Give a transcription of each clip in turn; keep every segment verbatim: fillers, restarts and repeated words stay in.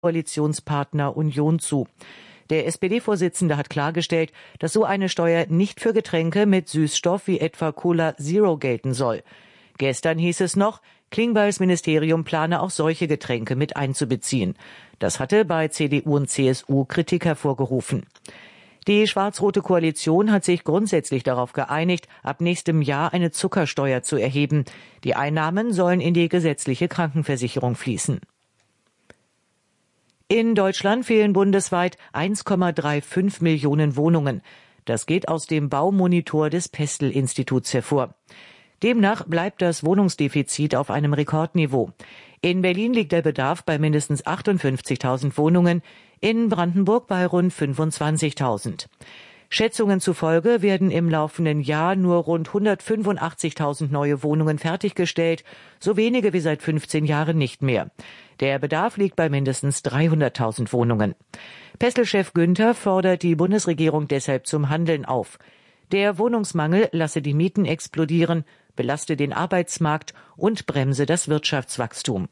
Koalitionspartner Union zu. Der S P D-Vorsitzende hat klargestellt, dass so eine Steuer nicht für Getränke mit Süßstoff wie etwa Cola Zero gelten soll. Gestern hieß es noch, Klingbeils Ministerium plane auch solche Getränke mit einzubeziehen. Das hatte bei C D U und C S U Kritik hervorgerufen. Die schwarz-rote Koalition hat sich grundsätzlich darauf geeinigt, ab nächstem Jahr eine Zuckersteuer zu erheben. Die Einnahmen sollen in die gesetzliche Krankenversicherung fließen. In Deutschland fehlen bundesweit eins Komma fünfunddreißig Millionen Wohnungen. Das geht aus dem Baumonitor des Pestel-Instituts hervor. Demnach bleibt das Wohnungsdefizit auf einem Rekordniveau. In Berlin liegt der Bedarf bei mindestens achtundfünfzigtausend Wohnungen, in Brandenburg bei rund fünfundzwanzigtausend. Schätzungen zufolge werden im laufenden Jahr nur rund hundertfünfundachtzigtausend neue Wohnungen fertiggestellt, so wenige wie seit fünfzehn Jahren nicht mehr. Der Bedarf liegt bei mindestens dreihunderttausend Wohnungen. Pestel-Chef Günther fordert die Bundesregierung deshalb zum Handeln auf. Der Wohnungsmangel lasse die Mieten explodieren, belaste den Arbeitsmarkt und bremse das Wirtschaftswachstum.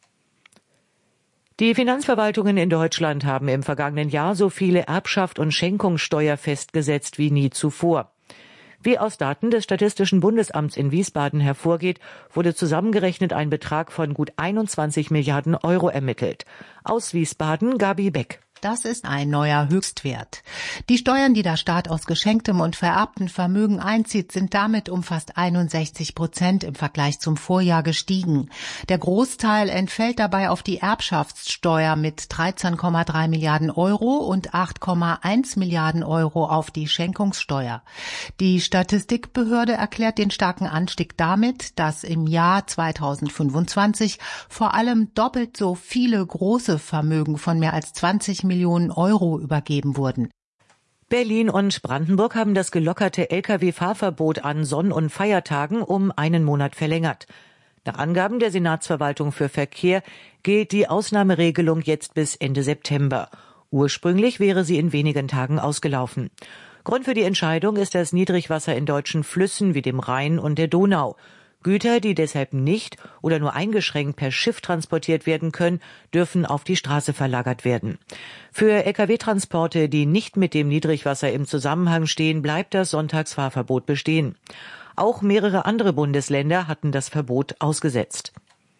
Die Finanzverwaltungen in Deutschland haben im vergangenen Jahr so viele Erbschaft- und Schenkungssteuer festgesetzt wie nie zuvor. Wie aus Daten des Statistischen Bundesamts in Wiesbaden hervorgeht, wurde zusammengerechnet ein Betrag von gut einundzwanzig Milliarden Euro ermittelt. Aus Wiesbaden Gabi Beck. Das ist ein neuer Höchstwert. Die Steuern, die der Staat aus geschenktem und vererbtem Vermögen einzieht, sind damit um fast einundsechzig Prozent im Vergleich zum Vorjahr gestiegen. Der Großteil entfällt dabei auf die Erbschaftssteuer mit dreizehn Komma drei Milliarden Euro und acht Komma eins Milliarden Euro auf die Schenkungssteuer. Die Statistikbehörde erklärt den starken Anstieg damit, dass im Jahr zweitausendfünfundzwanzig vor allem doppelt so viele große Vermögen von mehr als zwanzig Millionen Euro übergeben wurden. Berlin und Brandenburg haben das gelockerte L K W-Fahrverbot an Sonn- und Feiertagen um einen Monat verlängert. Nach Angaben der Senatsverwaltung für Verkehr gilt die Ausnahmeregelung jetzt bis Ende September. Ursprünglich wäre sie in wenigen Tagen ausgelaufen. Grund für die Entscheidung ist das Niedrigwasser in deutschen Flüssen wie dem Rhein und der Donau. Güter, die deshalb nicht oder nur eingeschränkt per Schiff transportiert werden können, dürfen auf die Straße verlagert werden. Für L K W-Transporte, die nicht mit dem Niedrigwasser im Zusammenhang stehen, bleibt das Sonntagsfahrverbot bestehen. Auch mehrere andere Bundesländer hatten das Verbot ausgesetzt.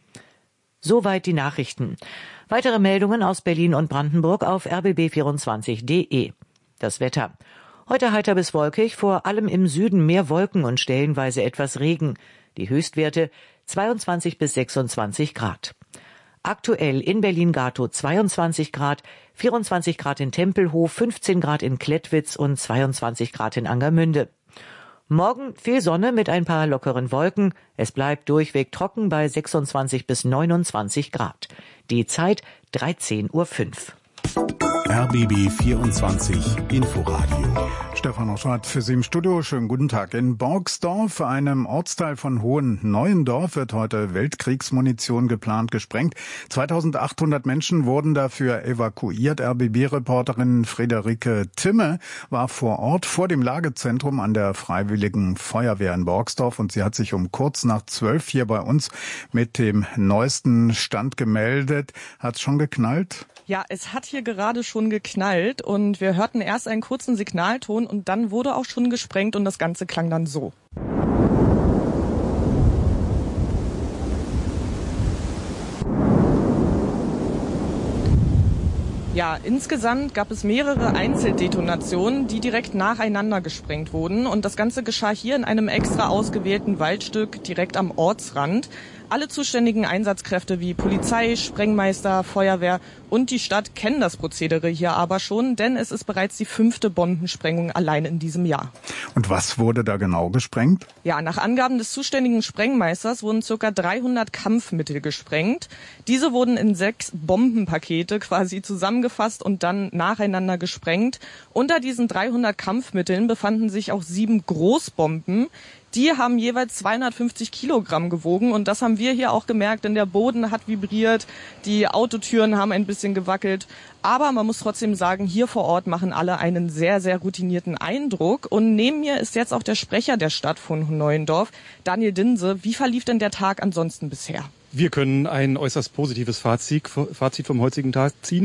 Soweit die Nachrichten. Weitere Meldungen aus Berlin und Brandenburg auf r b b vierundzwanzig punkt d e. Das Wetter. Heute heiter bis wolkig, vor allem im Süden mehr Wolken und stellenweise etwas Regen. Die Höchstwerte zweiundzwanzig bis sechsundzwanzig Grad. Aktuell in Berlin-Gatow zweiundzwanzig Grad, vierundzwanzig Grad in Tempelhof, fünfzehn Grad in Klettwitz und zweiundzwanzig Grad in Angermünde. Morgen viel Sonne mit ein paar lockeren Wolken. Es bleibt durchweg trocken bei sechsundzwanzig bis neunundzwanzig Grad. Die Zeit dreizehn Uhr fünf. R B B vierundzwanzig Inforadio. Stefan Oschwart für Sie im Studio. Schönen guten Tag. In Borgsdorf, einem Ortsteil von Hohen-Neuendorf, wird heute Weltkriegsmunition geplant gesprengt. zweitausendachthundert Menschen wurden dafür evakuiert. R B B-Reporterin Friederike Timme war vor Ort vor dem Lagezentrum an der Freiwilligen Feuerwehr in Borgsdorf und sie hat sich um kurz nach zwölf hier bei uns mit dem neuesten Stand gemeldet. Hat's schon geknallt? Ja, es hat hier gerade schon geknallt und wir hörten erst einen kurzen Signalton und dann wurde auch schon gesprengt und das Ganze klang dann so. Ja, insgesamt gab es mehrere Einzeldetonationen, die direkt nacheinander gesprengt wurden und das Ganze geschah hier in einem extra ausgewählten Waldstück direkt am Ortsrand. Alle zuständigen Einsatzkräfte wie Polizei, Sprengmeister, Feuerwehr und die Stadt kennen das Prozedere hier aber schon, denn es ist bereits die fünfte Bombensprengung allein in diesem Jahr. Und was wurde da genau gesprengt? Ja, nach Angaben des zuständigen Sprengmeisters wurden ca. dreihundert Kampfmittel gesprengt. Diese wurden in sechs Bombenpakete quasi zusammengefasst und dann nacheinander gesprengt. Unter diesen dreihundert Kampfmitteln befanden sich auch sieben Großbomben. Die haben jeweils zweihundertfünfzig Kilogramm gewogen und das haben wir hier auch gemerkt, denn der Boden hat vibriert, die Autotüren haben ein bisschen gewackelt. Aber man muss trotzdem sagen, hier vor Ort machen alle einen sehr, sehr routinierten Eindruck. Und neben mir ist jetzt auch der Sprecher der Stadt von Neuendorf, Daniel Dinse. Wie verlief denn der Tag ansonsten bisher? Wir können ein äußerst positives Fazit, Fazit vom heutigen Tag ziehen.